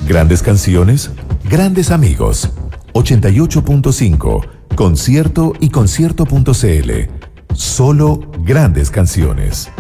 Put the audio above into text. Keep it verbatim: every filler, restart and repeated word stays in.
Grandes canciones, grandes amigos. ochenta y ocho punto cinco, Concierto y concierto punto c l. Solo grandes canciones.